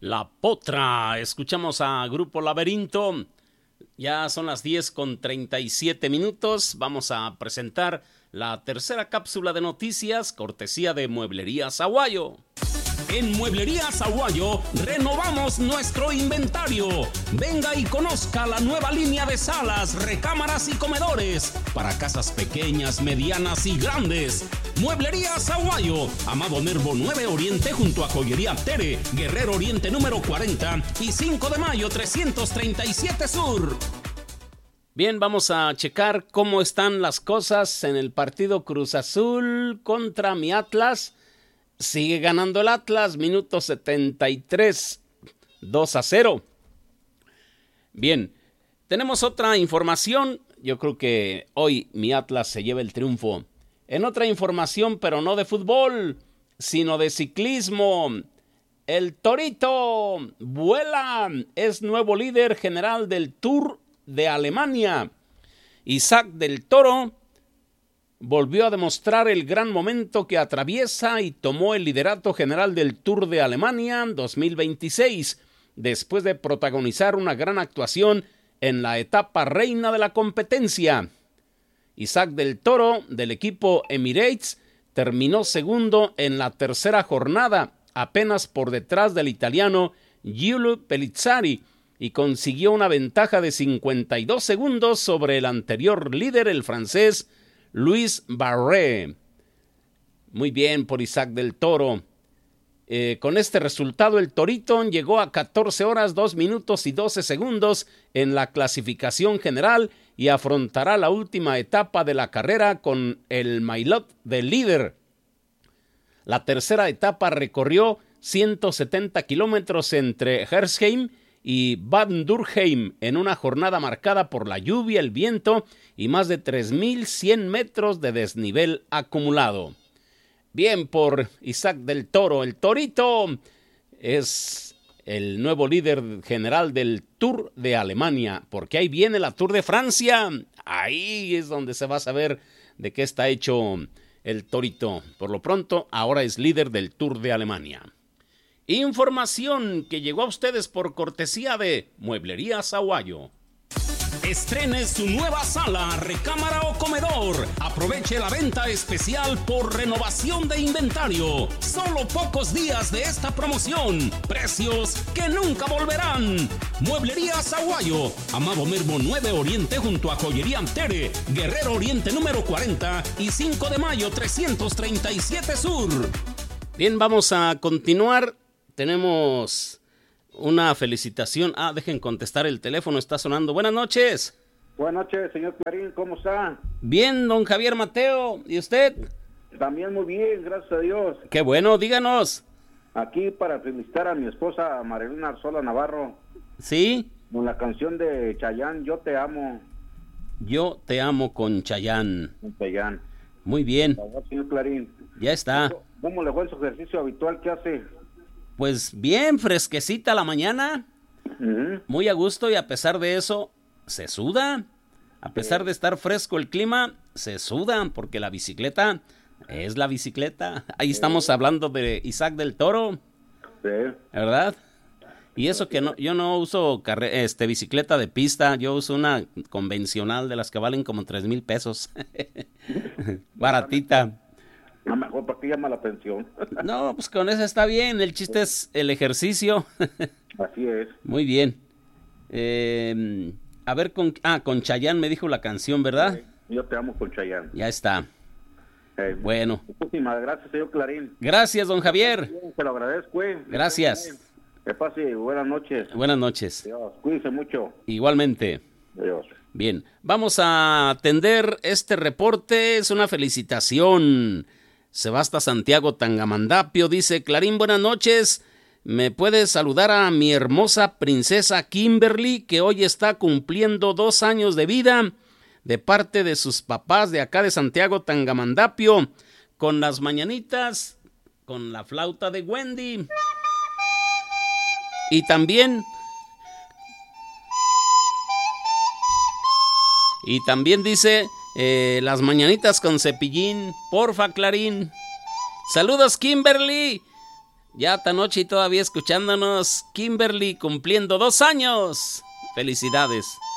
La Potra. Escuchamos a Grupo Laberinto. Ya son las 10:37. Vamos a presentar la tercera cápsula de noticias, cortesía de Mueblerías Aguayo. En Mueblerías Aguayo renovamos nuestro inventario. Venga y conozca la nueva línea de salas, recámaras y comedores para casas pequeñas, medianas y grandes. Mueblerías Aguayo, Amado Nervo 9 Oriente junto a Joyería Tere, Guerrero Oriente número 40 y 5 de mayo 337 Sur. Bien, vamos a checar cómo están las cosas en el partido Cruz Azul contra mi Atlas. Sigue ganando el Atlas, minuto 73, 2-0. Bien, tenemos otra información. Yo creo que hoy mi Atlas se lleva el triunfo. En otra información, pero no de fútbol, sino de ciclismo. El Torito vuela, es nuevo líder general del Tour de Alemania. Isaac del Toro volvió a demostrar el gran momento que atraviesa y tomó el liderato general del Tour de Alemania 2026, después de protagonizar una gran actuación en la etapa reina de la competencia. Isaac del Toro, del equipo Emirates, terminó segundo en la tercera jornada, apenas por detrás del italiano Giulio Pellizzari, y consiguió una ventaja de 52 segundos sobre el anterior líder, el francés Luis Barré. Muy bien por Isaac del Toro. Con este resultado el Torito llegó a 14 horas 2 minutos y 12 segundos en la clasificación general y afrontará la última etapa de la carrera con el maillot de líder. La tercera etapa recorrió 170 kilómetros entre Hersheim y Bad Dürkheim en una jornada marcada por la lluvia, el viento y más de 3.100 metros de desnivel acumulado. Bien por Isaac del Toro. El Torito es el nuevo líder general del Tour de Alemania, porque ahí viene la Tour de Francia. Ahí es donde se va a saber de qué está hecho el Torito. Por lo pronto, ahora es líder del Tour de Alemania. Información que llegó a ustedes por cortesía de Mueblerías Aguayo. Estrene su nueva sala, recámara o comedor. Aproveche la venta especial por renovación de inventario. Solo pocos días de esta promoción. Precios que nunca volverán. Mueblerías Aguayo, Amado Nervo 9 Oriente junto a Joyería Tere, Guerrero Oriente número 40 y 5 de mayo 337 Sur. Bien, vamos a continuar. Tenemos una felicitación. Dejen contestar el teléfono, está sonando. Buenas noches. Buenas noches, señor Clarín, ¿cómo está? Bien, don Javier Mateo. ¿Y usted? También muy bien, gracias a Dios. Qué bueno, díganos. Aquí para felicitar a mi esposa Marilena Arzola Navarro. ¿Sí? Con la canción de Chayanne, Yo Te Amo. Yo Te Amo con Chayanne. Con Chayanne. Muy bien. Favor, señor Clarín. Ya está. ¿Cómo le fue en su ejercicio habitual? ¿Qué hace? Pues bien, fresquecita la mañana. Muy a gusto y a pesar de eso, se suda. A pesar de estar fresco el clima, se suda porque la bicicleta es la bicicleta. Ahí estamos hablando de Isaac del Toro. Sí. ¿Verdad? Y eso que no, yo no uso bicicleta de pista, yo uso una convencional de las que valen como 3,000 pesos. Baratita. A lo mejor, ¿para qué llama la atención? No, pues con eso está bien, el chiste es el ejercicio. Así es. Muy bien. A ver, con Chayanne me dijo la canción, ¿verdad? Yo Te Amo con Chayanne. Ya está. Bueno. Muchísimas gracias, señor Clarín. Gracias, don Javier. Se lo agradezco, Gracias. Que pase, buenas noches. Buenas noches. Dios, cuídense mucho. Igualmente. Adiós. Bien, vamos a atender este reporte, es una felicitación. Sebasta Santiago Tangamandapio dice: Clarín, buenas noches. ¿Me puedes saludar a mi hermosa princesa Kimberly, que hoy está cumpliendo 2 años de vida, de parte de sus papás de acá de Santiago Tangamandapio, con las mañanitas, con la flauta de Wendy? Y también dice... las mañanitas con Cepillín, porfa, Clarín. Saludos, Kimberly. Ya esta noche y todavía escuchándonos. Kimberly cumpliendo 2 años. Felicidades.